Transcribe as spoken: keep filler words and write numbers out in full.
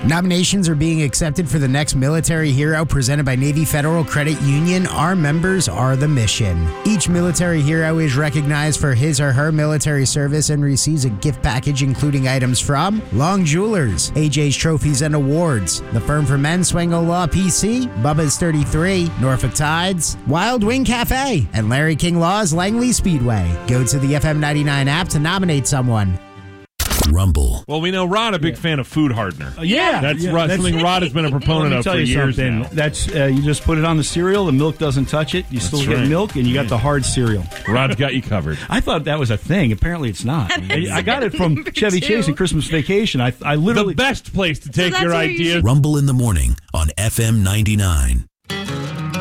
Nominations are being accepted for the next military hero presented by Navy Federal Credit Union. Our members are the mission. Each military hero is recognized for his or her military service and receives a gift package including items from Long Jewelers, A J's Trophies and Awards, The Firm for Men, Swango Law P C, Bubba's thirty-three, Norfolk Tides, Wild Wing Cafe, and Larry King Law's Langley Speedway. Go to the F M ninety-nine app to nominate someone. Rumble. Well, we know Rod, a big Yeah. fan of food hardener. Uh, yeah, That's, yeah, Rod, that's- something Rod has been a proponent Let me of tell for you years something. now. That's uh, you just put it on the cereal. The milk doesn't touch it. You still That's get right. milk, and you got the hard cereal. Rod's got you covered. I thought that was a thing. Apparently, it's not. I, I got it from Chevy too. Chase and Christmas Vacation. I I literally The best place to take that's your where you ideas. Rumble in the morning on F M ninety-nine.